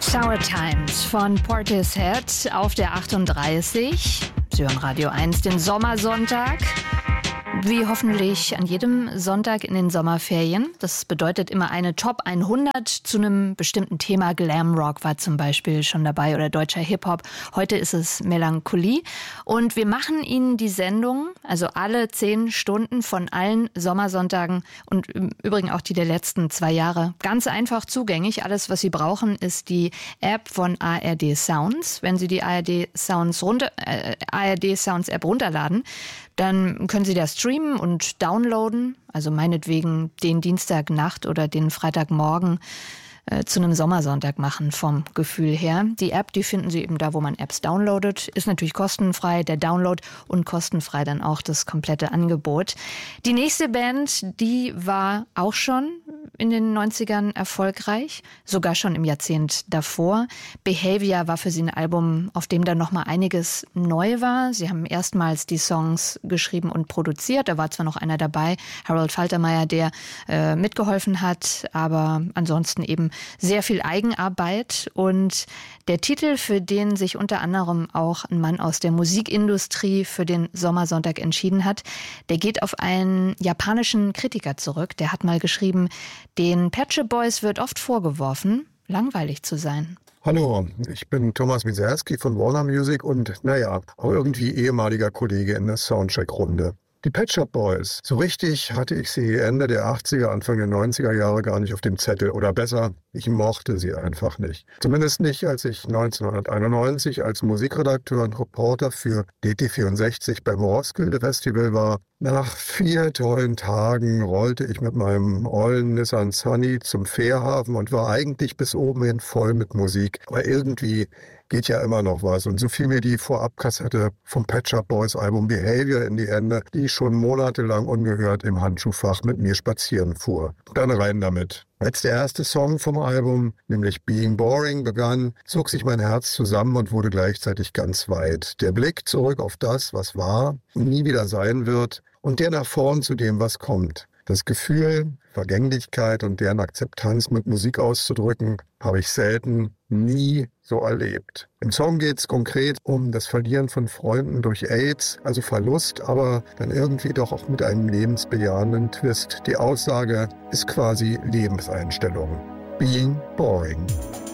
Sour Times von Portishead auf der 38. Sie hören Radio 1, den Sommersonntag. Wie hoffentlich an jedem Sonntag in den Sommerferien. Das bedeutet immer eine Top 100 zu einem bestimmten Thema. Glamrock war zum Beispiel schon dabei oder deutscher Hip-Hop. Heute ist es Melancholie. Und wir machen Ihnen die Sendung, also alle 10 Stunden von allen Sommersonntagen und im Übrigen auch die der letzten 2 Jahre, ganz einfach zugänglich. Alles, was Sie brauchen, ist die App von ARD Sounds. Wenn Sie die ARD Sounds App runterladen, dann können Sie das streamen und downloaden, also meinetwegen den Dienstagnacht oder den Freitagmorgen zu einem Sommersonntag machen vom Gefühl her. Die App, die finden Sie eben da, wo man Apps downloadet. Ist natürlich kostenfrei, der Download, und kostenfrei dann auch das komplette Angebot. Die nächste Band, die war auch schon in den 90ern erfolgreich, sogar schon im Jahrzehnt davor. Behavior war für sie ein Album, auf dem dann nochmal einiges neu war. Sie haben erstmals die Songs geschrieben und produziert. Da war zwar noch einer dabei, Harold Faltermeyer, der mitgeholfen hat, aber ansonsten eben sehr viel Eigenarbeit. Und der Titel, für den sich unter anderem auch ein Mann aus der Musikindustrie für den Sommersonntag entschieden hat, der geht auf einen japanischen Kritiker zurück. Der hat mal geschrieben, den Pet Shop Boys wird oft vorgeworfen, langweilig zu sein. Hallo, ich bin Thomas Wieserski von Warner Music und auch irgendwie ehemaliger Kollege in der Soundcheck-Runde. Die Pet Shop Boys, so richtig hatte ich sie Ende der 80er, Anfang der 90er Jahre gar nicht auf dem Zettel. Oder besser, ich mochte sie einfach nicht. Zumindest nicht, als ich 1991 als Musikredakteur und Reporter für DT64 beim Roskilde Festival war. Nach 4 tollen Tagen rollte ich mit meinem ollen Nissan Sunny zum Fährhafen und war eigentlich bis oben hin voll mit Musik. Aber irgendwie geht ja immer noch was. Und so fiel mir die Vorabkassette vom Pet Shop Boys Album Behavior in die Hände, die ich schon monatelang ungehört im Handschuhfach mit mir spazieren fuhr. Dann rein damit. Als der erste Song vom Album, nämlich Being Boring, begann, zog sich mein Herz zusammen und wurde gleichzeitig ganz weit. Der Blick zurück auf das, was war und nie wieder sein wird, und der nach vorn zu dem, was kommt. Das Gefühl, Vergänglichkeit und deren Akzeptanz mit Musik auszudrücken, habe ich selten, nie so erlebt. Im Song geht es konkret um das Verlieren von Freunden durch AIDS, also Verlust, aber dann irgendwie doch auch mit einem lebensbejahenden Twist. Die Aussage ist quasi Lebenseinstellung. Being boring.